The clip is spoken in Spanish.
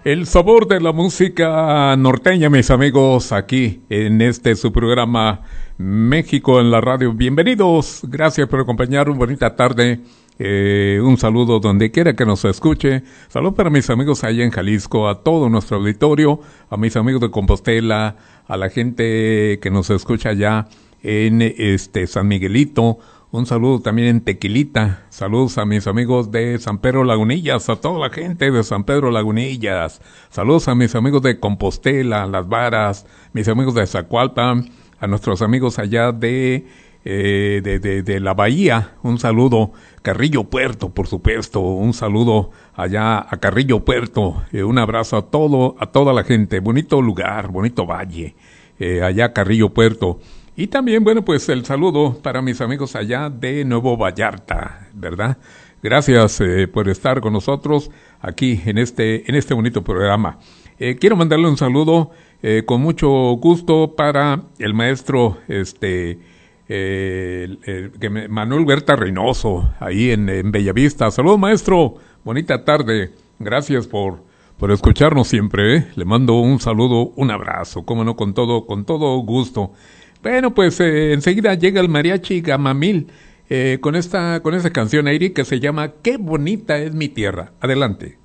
El sabor de la música norteña, mis amigos, aquí en su programa México en la radio. Bienvenidos, gracias por acompañarnos, bonita tarde. Un saludo donde quiera que nos escuche. Saludos para mis amigos allá en Jalisco, a todo nuestro auditorio, a mis amigos de Compostela, a la gente que nos escucha allá en San Miguelito. Un saludo también en Tequilita. Saludos a mis amigos de San Pedro Lagunillas, a toda la gente de San Pedro Lagunillas. Saludos a mis amigos de Compostela, Las Varas, mis amigos de Zacualpan, a nuestros amigos allá de la Bahía. Un saludo. Carrillo Puerto, por supuesto. Un saludo allá a Carrillo Puerto. Un abrazo a toda la gente. Bonito lugar, bonito valle. Allá Carrillo Puerto. Y también, bueno, pues el saludo para mis amigos allá de Nuevo Vallarta, ¿verdad? Gracias por estar con nosotros aquí en este bonito programa. Quiero mandarle un saludo con mucho gusto para el maestro Manuel Huerta Reynoso, ahí en Bellavista. Saludos, maestro, bonita tarde. Gracias por escucharnos siempre, Le mando un saludo, un abrazo, cómo no, con todo gusto. Bueno, pues enseguida llega el mariachi Gamamil con esta canción, Airi, que se llama Qué bonita es mi tierra. Adelante.